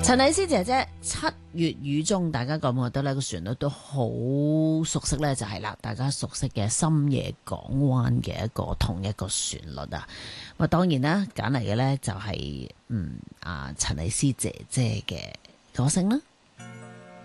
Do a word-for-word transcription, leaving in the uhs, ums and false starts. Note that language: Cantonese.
陳麗斯姐姐七月雨中，大家覺唔覺得呢個旋律都好熟悉呢？就係啦，大家熟悉嘅深夜港灣嘅一個同一個旋律啊。咁啊，當然啦，揀嚟嘅呢就係嗯啊陳麗斯姐姐嘅歌聲啦。